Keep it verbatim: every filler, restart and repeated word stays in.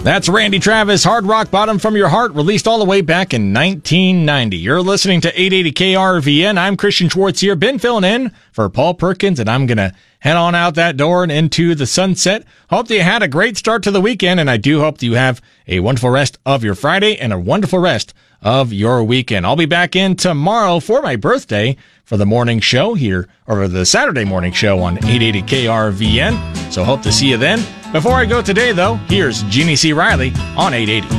That's Randy Travis, Hard Rock Bottom from Your Heart, released all the way back in nineteen ninety. You're listening to eight eighty K R V N. I'm Christian Schwartz here, been filling in for Paul Perkins, and I'm going to head on out that door and into the sunset. Hope that you had a great start to the weekend, and I do hope that you have a wonderful rest of your Friday and a wonderful rest of your weekend. I'll be back in tomorrow for my birthday for the morning show here, or the Saturday morning show on eight eighty K R V N. So hope to see you then. Before I go today, though, here's Jeannie C. Riley on eight eighty.